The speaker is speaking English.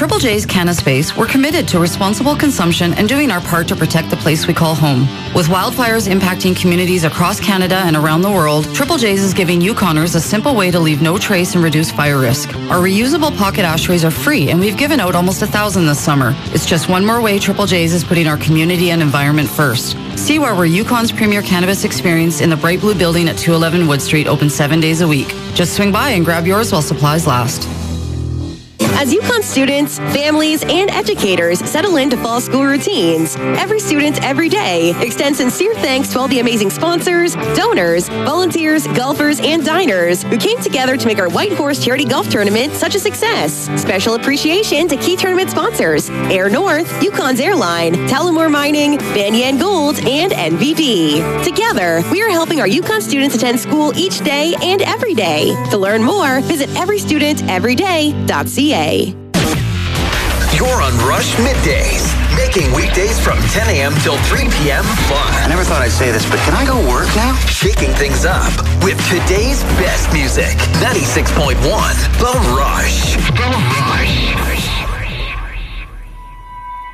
Triple J's Canna Space, we're committed to responsible consumption and doing our part to protect the place we call home. With wildfires impacting communities across Canada and around the world, Triple J's is giving Yukoners a simple way to leave no trace and reduce fire risk. Our reusable pocket ashtrays are free, and we've given out almost 1,000 this summer. It's just one more way Triple J's is putting our community and environment first. See why we're Yukon's premier cannabis experience in the Bright Blue Building at 211 Wood Street, open 7 days a week. Just swing by and grab yours while supplies last. As UConn students, families, and educators settle into fall school routines, every student, every day extends sincere thanks to all the amazing sponsors, donors, volunteers, golfers, and diners who came together to make our White Horse Charity Golf Tournament such a success. Special appreciation to key tournament sponsors, Air North, UConn's Airline, Tullamore Mining, Banyan Gold, and NVD. Together, we are helping our UConn students attend school each day and every day. To learn more, visit everystudenteveryday.ca. You're on Rush Middays, making weekdays from 10 a.m. till 3 p.m. fun. I never thought I'd say this, but can I go work now? Shaking things up with today's best music. 96.1 The Rush.